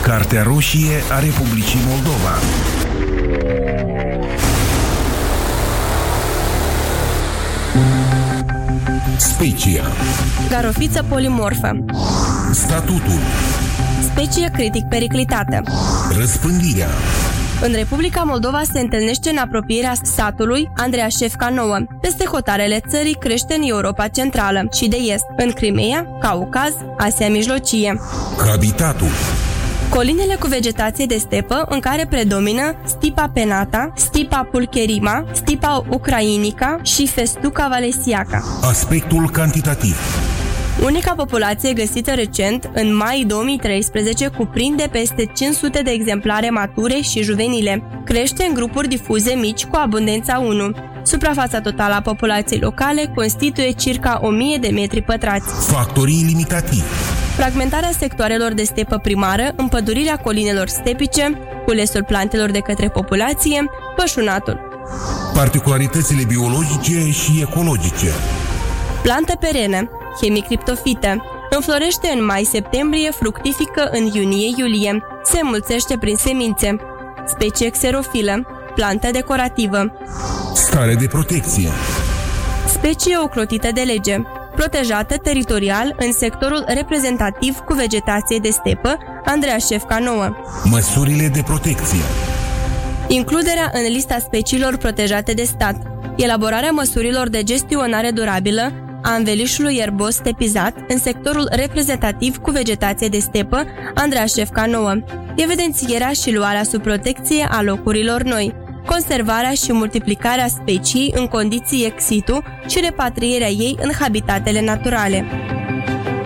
Cartea roșie a Republicii Moldova. Specia. Garofiță polimorfă. Statutul. Specie critic periclitată. Răspândirea. În Republica Moldova se întâlnește în apropierea satului Andreașevca Nouă. Peste hotarele țării crește în Europa Centrală și de Est, în Crimea, Caucaz, Asia Mijlocie. Habitatul. Colinele cu vegetație de stepă în care predomină stipa penata, stipa pulcherima, stipa ucrainica și festuca valesiaca. Aspectul cantitativ. Unica populație găsită recent, în mai 2013, cuprinde peste 500 de exemplare mature și juvenile. Crește în grupuri difuze mici cu abundența 1. Suprafața totală a populației locale constituie circa 1000 de metri pătrați. Factorii limitativi. Fragmentarea sectoarelor de stepă primară, împădurirea colinelor stepice, culesul plantelor de către populație, pășunatul. Particularitățile biologice și ecologice. Plantă perene, hemicriptofită. Înflorește în mai-septembrie, fructifică în iunie-iulie. Se înmulțește prin semințe. Specie xerofilă. Plantă decorativă. Stare de protecție. Specie ocrotită de lege. Protejată teritorial în sectorul reprezentativ cu vegetație de stepă, Andreașevca Nouă. Măsurile de protecție. Includerea în lista speciilor protejate de stat. Elaborarea măsurilor de gestionare durabilă a învelișului ierbos stepizat în sectorul reprezentativ cu vegetație de stepă, Andreașevca Nouă. Evidențierea și luarea sub protecție a locurilor noi. Conservarea și multiplicarea speciei în condiții ex situ și repatrierea ei în habitatele naturale.